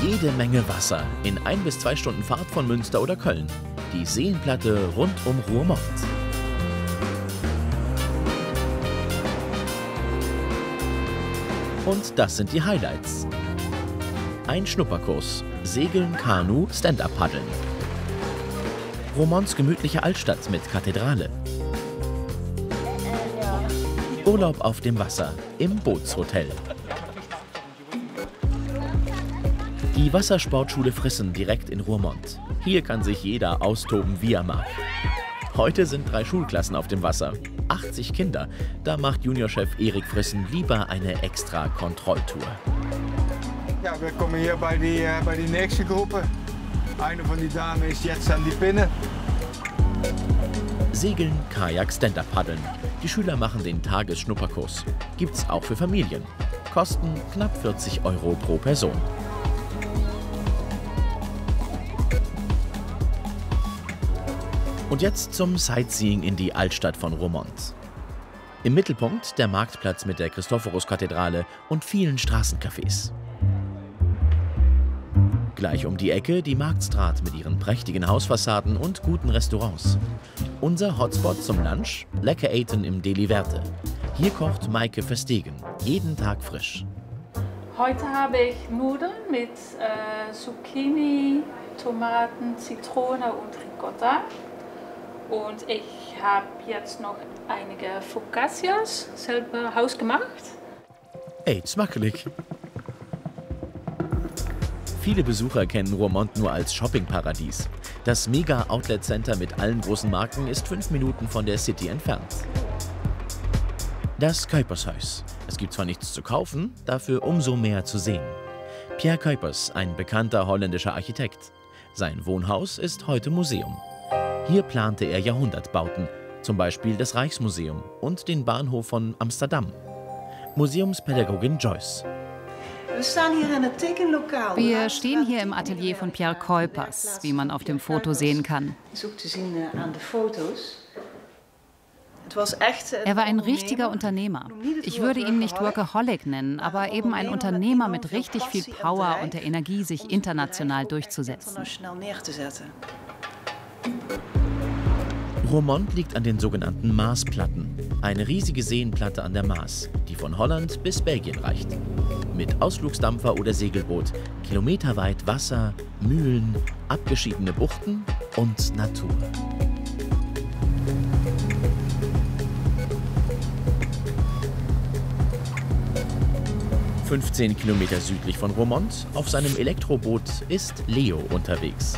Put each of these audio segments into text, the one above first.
Jede Menge Wasser in 1 bis 2 Stunden Fahrt von Münster oder Köln. Die Seenplatte rund um Roermond. Und das sind die Highlights. Ein Schnupperkurs, Segeln, Kanu, Stand-Up-Paddeln. Roermonds gemütliche Altstadt mit Kathedrale. Urlaub auf dem Wasser im Bootshotel. Die Wassersportschule Frissen direkt in Roermond. Hier kann sich jeder austoben, wie er mag. Heute sind 3 Schulklassen auf dem Wasser. 80 Kinder. Da macht Juniorchef Erik Frissen lieber eine extra Kontrolltour. Ja, wir kommen hier bei die nächste Gruppe. Eine von den Damen ist jetzt an die Pinne. Segeln, Kajak, Stand-Up-Paddeln. Die Schüler machen den Tagesschnupperkurs. Gibt's auch für Familien. Kosten knapp 40 € pro Person. Und jetzt zum Sightseeing in die Altstadt von Roermond. Im Mittelpunkt der Marktplatz mit der Christophorus-Kathedrale und vielen Straßencafés. Gleich um die Ecke die Marktstraat mit ihren prächtigen Hausfassaden und guten Restaurants. Unser Hotspot zum Lunch, lecker eten im Deli Verte. Hier kocht Maike Verstegen, jeden Tag frisch. Heute habe ich Nudeln mit Zucchini, Tomaten, Zitrone und Ricotta. Und ich habe jetzt noch einige Focaccias selber hausgemacht. Ey, smakelijk. Viele Besucher kennen Roermond nur als Shoppingparadies. Das Mega-Outlet-Center mit allen großen Marken ist 5 Minuten von der City entfernt. Das Kuipershuis. Es gibt zwar nichts zu kaufen, dafür umso mehr zu sehen. Pierre Kuipers, ein bekannter holländischer Architekt. Sein Wohnhaus ist heute Museum. Hier plante er Jahrhundertbauten, zum Beispiel das Rijksmuseum und den Bahnhof von Amsterdam. Museumspädagogin Joyce. Wir stehen hier im Atelier von Pierre Kuipers, wie man auf dem Foto sehen kann. Er war ein richtiger Unternehmer. Ich würde ihn nicht Workaholic nennen, aber eben ein Unternehmer mit richtig viel Power und der Energie, sich international durchzusetzen. Roermond liegt an den sogenannten Maasplatten. Eine riesige Seenplatte an der Maas, die von Holland bis Belgien reicht. Mit Ausflugsdampfer oder Segelboot, kilometerweit Wasser, Mühlen, abgeschiedene Buchten und Natur. ...15 Kilometer südlich von Roermond, auf seinem Elektroboot, ist Leo unterwegs.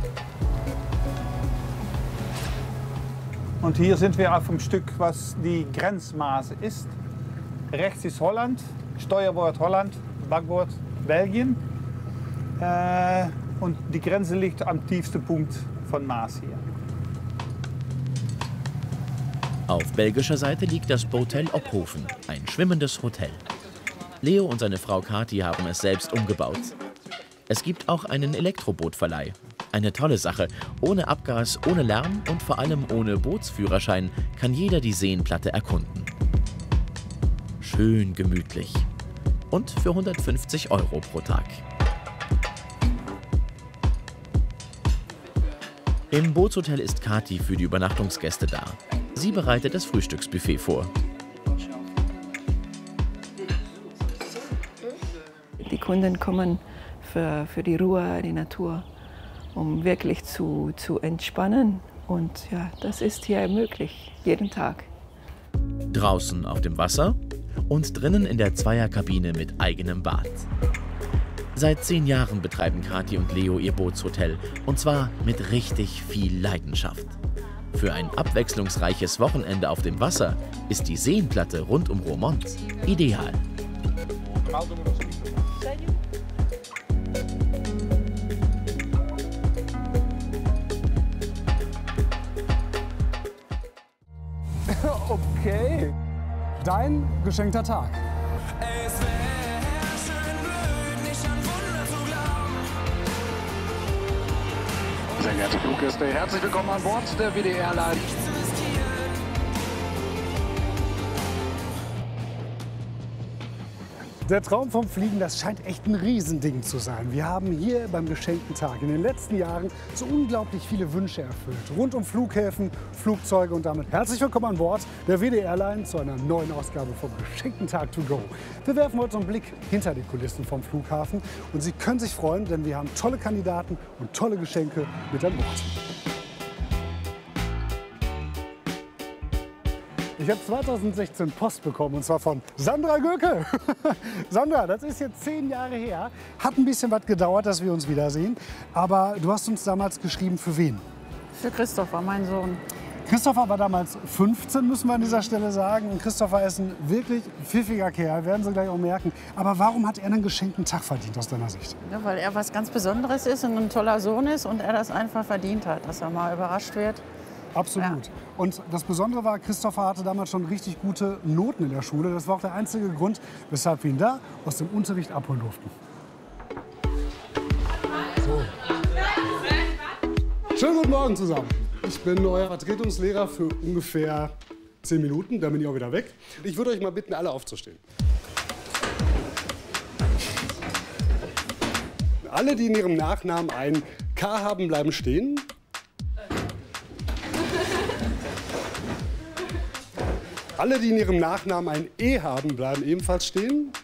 Und hier sind wir auf dem Stück, was die Grenzmaße ist. Rechts ist Holland, Steuerbord Holland, Backbord Belgien. Und die Grenze liegt am tiefsten Punkt von Maas hier. Auf belgischer Seite liegt das Botel Ophoven, ein schwimmendes Hotel. Leo und seine Frau Kathi haben es selbst umgebaut. Es gibt auch einen Elektrobootverleih. Eine tolle Sache. Ohne Abgas, ohne Lärm und vor allem ohne Bootsführerschein kann jeder die Seenplatte erkunden. Schön gemütlich. Und für 150 € pro Tag. Im Bootshotel ist Kathi für die Übernachtungsgäste da. Sie bereitet das Frühstücksbuffet vor. Die Kunden kommen für die Ruhe, die Natur, um wirklich zu entspannen. Und ja, das ist hier möglich, jeden Tag. Draußen auf dem Wasser und drinnen in der Zweierkabine mit eigenem Bad. Seit 10 Jahren betreiben Kathi und Leo ihr Bootshotel, und zwar mit richtig viel Leidenschaft. Für ein abwechslungsreiches Wochenende auf dem Wasser ist die Seenplatte rund um Roermond ideal. Okay, dein geschenkter Tag. Sehr geehrte Fluggäste, herzlich willkommen an Bord der WDR-Line. Der Traum vom Fliegen, das scheint echt ein Riesending zu sein. Wir haben hier beim Geschenkten Tag in den letzten Jahren so unglaublich viele Wünsche erfüllt. Rund um Flughäfen, Flugzeuge und damit herzlich willkommen an Bord der WD Airline zu einer neuen Ausgabe vom Geschenkten Tag to go. Wir werfen heute so einen Blick hinter die Kulissen vom Flughafen und Sie können sich freuen, denn wir haben tolle Kandidaten und tolle Geschenke mit an Bord. Ich habe 2016 Post bekommen, und zwar von Sandra Göke. Sandra, das ist jetzt 10 Jahre her. Hat ein bisschen was gedauert, dass wir uns wiedersehen. Aber du hast uns damals geschrieben, für wen? Für Christopher, mein Sohn. Christopher war damals 15, müssen wir an dieser Stelle sagen. Und Christopher ist ein wirklich pfiffiger Kerl, werden Sie gleich auch merken. Aber warum hat er einen geschenkten Tag verdient aus deiner Sicht? Ja, weil er was ganz Besonderes ist und ein toller Sohn ist und er das einfach verdient hat, dass er mal überrascht wird. Absolut. Ja. Und das Besondere war, Christopher hatte damals schon richtig gute Noten in der Schule. Das war auch der einzige Grund, weshalb wir ihn da aus dem Unterricht abholen durften. So. Schönen guten Morgen zusammen. Ich bin euer Vertretungslehrer für ungefähr 10 Minuten. Dann bin ich auch wieder weg. Ich würde euch mal bitten, alle aufzustehen. Alle, die in ihrem Nachnamen ein K haben, bleiben stehen. Alle, die in ihrem Nachnamen ein E haben, bleiben ebenfalls stehen.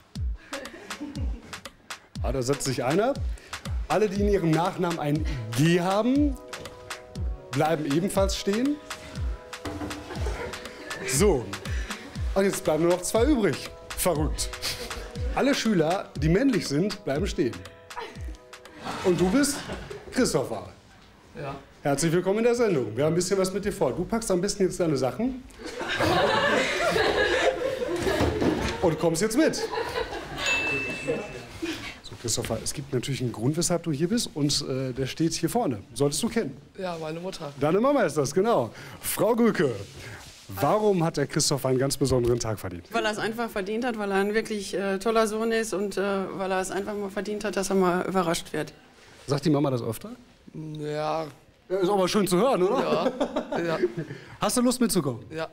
Ah, da setzt sich einer. Alle, die in ihrem Nachnamen ein G haben, bleiben ebenfalls stehen. So, und jetzt bleiben nur noch 2 übrig. Verrückt. Alle Schüler, die männlich sind, bleiben stehen. Und du bist Christopher. Ja. Herzlich willkommen in der Sendung. Wir haben ein bisschen was mit dir vor. Du packst am besten jetzt deine Sachen. Und kommst jetzt mit. So, Christopher, es gibt natürlich einen Grund, weshalb du hier bist. Und der steht hier vorne. Solltest du kennen. Ja, meine Mutter. Deine Mama ist das, genau. Frau Göke, warum hat der Christopher einen ganz besonderen Tag verdient? Weil er es einfach verdient hat, weil er ein wirklich toller Sohn ist und weil er es einfach mal verdient hat, dass er mal überrascht wird. Sagt die Mama das öfter? Ja. Ja, ist aber schön zu hören, oder? Ja. Ja. Hast du Lust mitzukommen? Ja.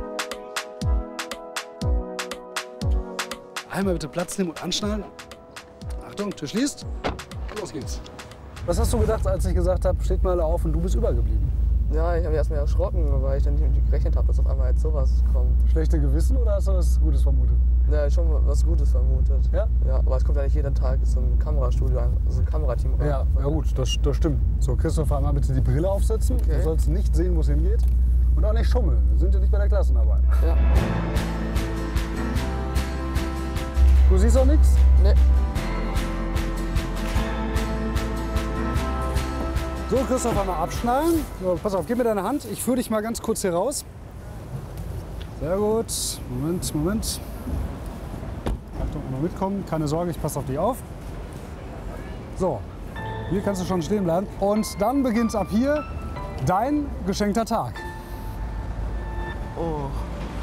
Einmal bitte Platz nehmen und anschnallen. Achtung, Tür schließt. Los geht's. Was hast du gedacht, als ich gesagt habe, steht mal auf und du bist übergeblieben? Ja, ich habe mich erst mal erschrocken, weil ich dann nicht gerechnet habe, dass auf einmal jetzt sowas kommt. Schlechte Gewissen oder hast du was Gutes vermutet? Ja, schon was Gutes vermutet. Ja? Ja, aber es kommt ja nicht jeden Tag so ein Kamerastudio, so ein Kamerateam rein. Ja, ja gut, das stimmt. So, Christopher, einmal bitte die Brille aufsetzen. Okay. Du sollst nicht sehen, wo es hingeht. Und auch nicht schummeln. Wir sind ja nicht bei der Klassenarbeit. Ja. Du siehst auch nichts? Nee. So, Christopher, mal abschnallen. So, pass auf, gib mir deine Hand. Ich führe dich mal ganz kurz hier raus. Sehr gut. Moment. Achtung, mal mitkommen. Keine Sorge, ich passe auf dich auf. So, hier kannst du schon stehen bleiben. Und dann beginnt ab hier dein geschenkter Tag. Oh.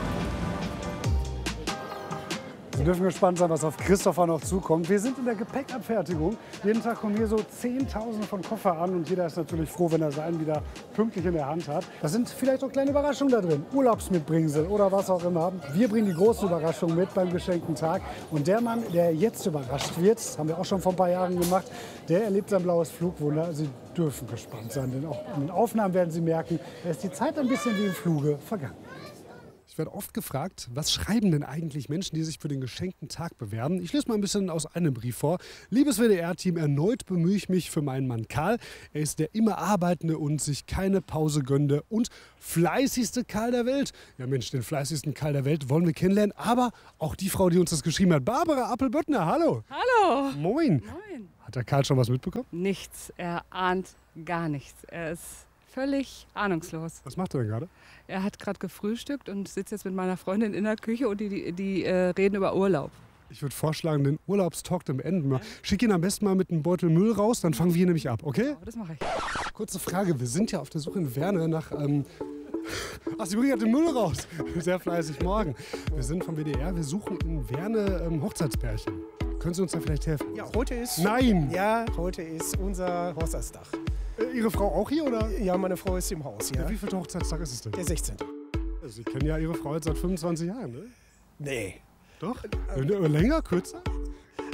Wir dürfen gespannt sein, was auf Christopher noch zukommt. Wir sind in der Gepäckabfertigung. Jeden Tag kommen hier so Zehntausende von Koffer an und jeder ist natürlich froh, wenn er seinen wieder pünktlich in der Hand hat. Da sind vielleicht auch kleine Überraschungen da drin, Urlaubsmitbringsel oder was auch immer. Wir bringen die große Überraschung mit beim geschenkten Tag. Und der Mann, der jetzt überrascht wird, das haben wir auch schon vor ein paar Jahren gemacht, der erlebt sein blaues Flugwunder. Sie dürfen gespannt sein, denn auch in den Aufnahmen werden Sie merken, da ist die Zeit ein bisschen wie im Fluge vergangen. Ich werde oft gefragt, was schreiben denn eigentlich Menschen, die sich für den geschenkten Tag bewerben? Ich lese mal ein bisschen aus einem Brief vor. Liebes WDR-Team, erneut bemühe ich mich für meinen Mann Karl. Er ist der immer arbeitende und sich keine Pause gönnende und fleißigste Karl der Welt. Ja Mensch, den fleißigsten Karl der Welt wollen wir kennenlernen. Aber auch die Frau, die uns das geschrieben hat, Barbara Appelböttner, hallo. Hallo. Moin. Moin. Hat der Karl schon was mitbekommen? Nichts, er ahnt gar nichts. Er ist völlig ahnungslos. Was macht er denn gerade? Er hat gerade gefrühstückt und sitzt jetzt mit meiner Freundin in der Küche und die reden über Urlaub. Ich würde vorschlagen, den Urlaubstalk dem Ende mal. Schick ihn am besten mal mit einem Beutel Müll raus, dann fangen wir hier nämlich ab, okay? Ja, das mache ich. Kurze Frage, wir sind ja auf der Suche in Werne nach... Ach, sie bringen ja den Müll raus. Sehr fleißig morgen. Wir sind vom WDR, wir suchen in Werne Hochzeitspärchen. Können Sie uns da vielleicht helfen? Ja, heute ist... Nein! Ja, heute ist unser Hochzeitstag. Ihre Frau auch hier, oder? Ja, meine Frau ist im Haus, ja. Wie viel Hochzeitstag ist es denn? Der 16. Sie kennen ja Ihre Frau jetzt seit 25 Jahren, ne? Nee. Doch? Länger, kürzer?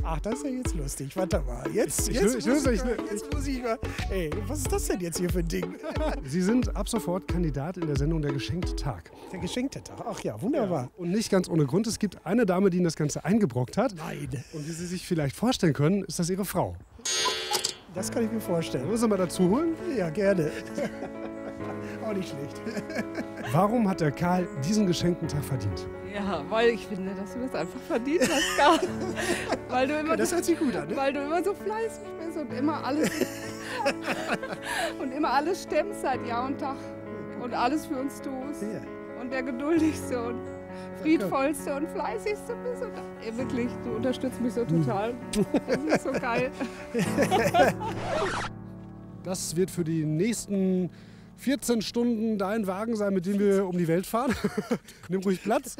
Ach, das ist ja jetzt lustig. Warte mal. Jetzt muss ich mal. Ey, was ist das denn jetzt hier für ein Ding? Sie sind ab sofort Kandidat in der Sendung Der geschenkte Tag. Der geschenkte Tag. Ach ja, wunderbar. Ja, und nicht ganz ohne Grund. Es gibt eine Dame, die Ihnen das Ganze eingebrockt hat. Nein. Und wie Sie sich vielleicht vorstellen können, ist das Ihre Frau. Das kann ich mir vorstellen. Wollen Sie mal dazu holen? Ja, gerne. Auch nicht schlecht. Warum hat der Karl diesen geschenkten Tag verdient? Ja, weil ich finde, dass du das einfach verdient hast, Karl. Weil du immer, Das hört sich gut an, ne? weil du immer so fleißig bist und immer alles stemmst seit Jahr und Tag und alles für uns tust. Ja. Und der geduldigste und friedvollste und fleißigste bist. Und wirklich, du unterstützt mich so total. Das ist so geil. Das wird für die nächsten 14 Stunden dein Wagen sein, mit dem wir um die Welt fahren. Nimm ruhig Platz.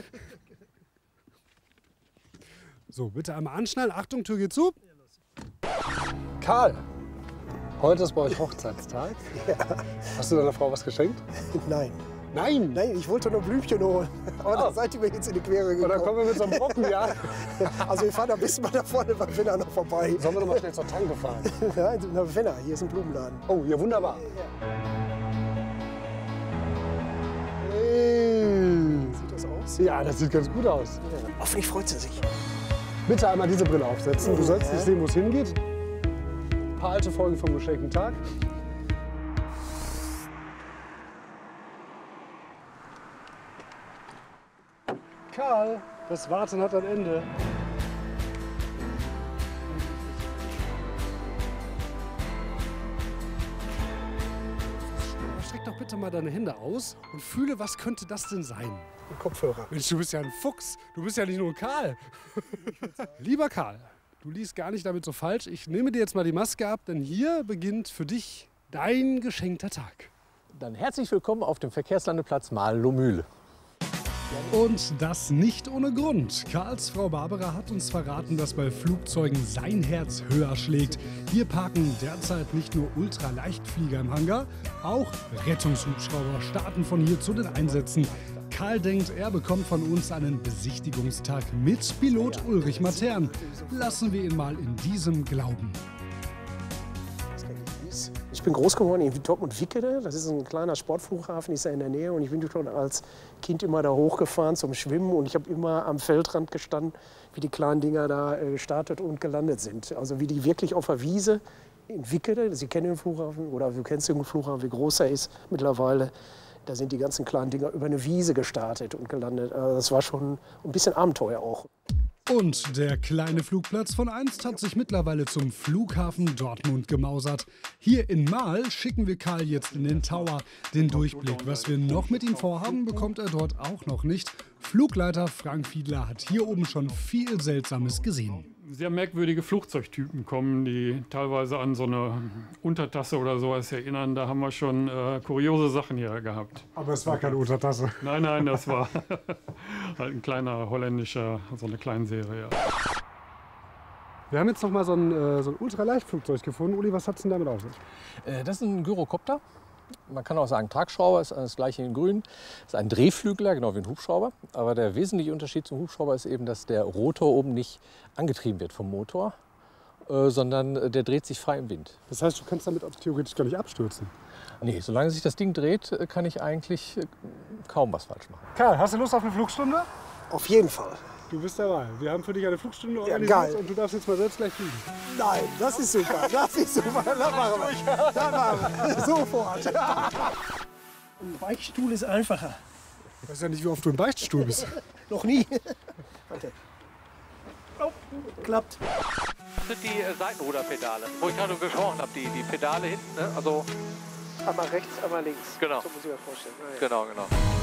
So, bitte einmal anschnallen. Achtung, Tür geht zu. Karl, heute ist bei euch Hochzeitstag. Ja. Hast du deiner Frau was geschenkt? Nein. Nein? Nein, ich wollte nur Blümchen holen. Aber da seid ihr mir jetzt in die Quere gekommen. Und dann kommen wir mit so einem Brocken, ja? Also wir fahren ein bisschen mal da vorne beim Wenner noch vorbei. Sollen wir noch mal schnell zur Tanke fahren? Ja, na, Wenner, hier ist ein Blumenladen. Oh, ja, wunderbar. Sieht das aus? Ja, das sieht ganz gut aus. Ja. Hoffentlich freut sie sich. Bitte einmal diese Brille aufsetzen. Du sollst nicht sehen, wo es hingeht. Ein paar alte Folgen vom geschenkten Tag. Karl, das Warten hat ein Ende. Streck doch bitte mal deine Hände aus und fühle, was könnte das denn sein? Ein Kopfhörer. Mensch, du bist ja ein Fuchs. Du bist ja nicht nur ein Karl. Lieber Karl, du liest gar nicht damit so falsch. Ich nehme dir jetzt mal die Maske ab, denn hier beginnt für dich dein geschenkter Tag. Dann herzlich willkommen auf dem Verkehrslandeplatz Mahlen-Lohmühle. Und das nicht ohne Grund. Karls Frau Barbara hat uns verraten, dass bei Flugzeugen sein Herz höher schlägt. Hier parken derzeit nicht nur Ultraleichtflieger im Hangar, auch Rettungshubschrauber starten von hier zu den Einsätzen. Karl denkt, er bekommt von uns einen Besichtigungstag mit Pilot Ulrich Matern. Lassen wir ihn mal in diesem glauben. Ich bin groß geworden in Dortmund-Wickede. Das ist ein kleiner Sportflughafen, ist ja in der Nähe. Und ich bin dort als Kind immer da hochgefahren zum Schwimmen. Und ich habe immer am Feldrand gestanden, wie die kleinen Dinger da gestartet und gelandet sind. Also wie die wirklich auf der Wiese in Wickede, Sie kennen den Flughafen oder du kennst den Flughafen, wie groß er ist mittlerweile. Da sind die ganzen kleinen Dinger über eine Wiese gestartet und gelandet. Also das war schon ein bisschen Abenteuer auch. Und der kleine Flugplatz von einst hat sich mittlerweile zum Flughafen Dortmund gemausert. Hier in Mahl schicken wir Karl jetzt in den Tower. Den Durchblick, was wir noch mit ihm vorhaben, bekommt er dort auch noch nicht. Flugleiter Frank Fiedler hat hier oben schon viel Seltsames gesehen. Sehr merkwürdige Flugzeugtypen kommen, die teilweise an so eine Untertasse oder sowas erinnern. Da haben wir schon kuriose Sachen hier gehabt. Aber es war keine Untertasse. Nein, das war halt ein kleiner holländischer, so eine Kleinserie. Ja. Wir haben jetzt noch mal so ein Ultraleichtflugzeug gefunden. Uli, was hat es denn damit auf sich? Das ist ein Gyrocopter. Man kann auch sagen Tragschrauber, ist das gleiche in grün. Das ist ein Drehflügler, genau wie ein Hubschrauber. Aber der wesentliche Unterschied zum Hubschrauber ist eben, dass der Rotor oben nicht angetrieben wird vom Motor, sondern der dreht sich frei im Wind. Das heißt, du kannst damit auch theoretisch gar nicht abstürzen? Nee, solange sich das Ding dreht, kann ich eigentlich kaum was falsch machen. Karl, hast du Lust auf eine Flugstunde? Auf jeden Fall. Du bist dabei. Wir haben für dich eine Flugstunde organisiert, geil. Und du darfst jetzt mal selbst gleich fliegen. Nein, das ist super. Das ist super. Das machen wir. Das machen wir. Sofort. Ein Beichtstuhl ist einfacher. Ich weiß ja nicht, wie oft du im Beichtstuhl bist. Noch nie. Warte. Oh, klappt. Das sind die Seitenruderpedale, wo ich gerade gesprochen habe. Die Pedale hinten, ne? Also einmal rechts, einmal links. Genau. So muss ich mir vorstellen. Genau.